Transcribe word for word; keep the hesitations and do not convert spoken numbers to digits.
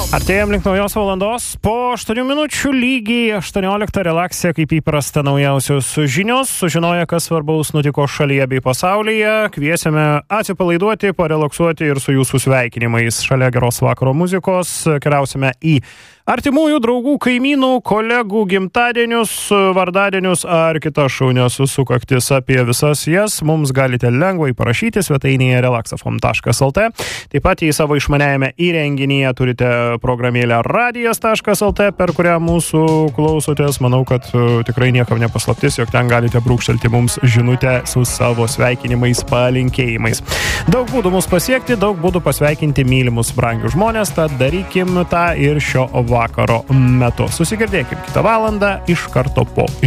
Artėjom link naujos valandos, po aštuonių minučių lygiai aštuonioliktą relaksija, kaip įprasta, naujausios žinios, sužinoję, kas svarbaus nutiko šalyje bei pasaulyje, kviesime atsipalaiduoti, parelaksuoti ir su jūsų sveikinimais. Šalia geros vakaro muzikos keliausime į artimųjų, draugų, kaimynų, kolegų gimtadienius, vardadienius ar kitas šaunias sukaktis. Apie visas jas mums galite lengvai parašyti svetainėje relaxafm taškas lt. Taip pat į savo išmaniajame įrenginyje turite programėlę radijas taškas lt, per kurią mūsų klausotės. Manau, kad uh, tikrai niekam nepaslaptis, jog ten galite brūkštelti mums žinutę su savo sveikinimais, palinkėjimais. Daug būdų mus pasiekti, daug būdų pasveikinti mylimus brangius žmonės, tad darykim tą ir šio vakaro metu. Susigirdėkim kitą valandą iš karto po